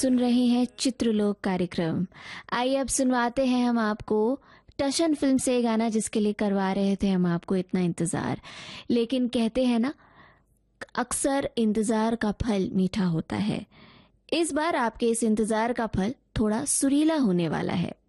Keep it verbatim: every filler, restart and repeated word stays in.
सुन रहे हैं चित्रलोक कार्यक्रम। आइए अब सुनवाते हैं हम आपको टशन फिल्म से गाना जिसके लिए करवा रहे थे हम आपको इतना इंतजार। लेकिन कहते हैं ना, अक्सर इंतजार का फल मीठा होता है। इस बार आपके इस इंतजार का फल थोड़ा सुरीला होने वाला है।